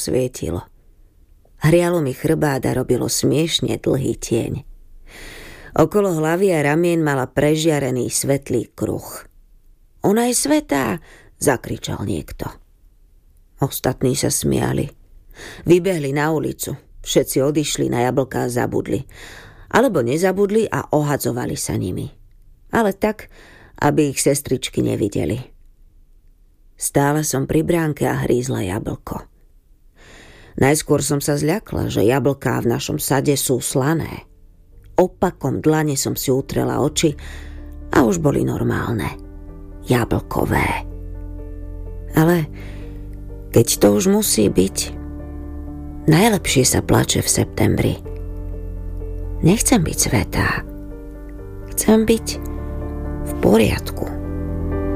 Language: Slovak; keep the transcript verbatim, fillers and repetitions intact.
svietilo. Hrialo mi chrbát a robilo smiešne dlhý tieň. Okolo hlavy a ramien mala prežiarený svetlý kruh. Ona je svätá, zakričal niekto. Ostatní sa smiali. Vybehli na ulicu. Všetci odišli, na jablká zabudli. Alebo nezabudli a ohadzovali sa nimi. Ale tak, aby ich sestričky nevideli. Stála som pri bránke a hrízla jablko. Najskôr som sa zľakla, že jablká v našom sade sú slané. Opakom dlane som si utrela oči a už boli normálne. Jablkové. Ale keď to už musí byť, najlepšie sa plače v septembri. Nechcem byť svätá. Chcem byť v poriadku.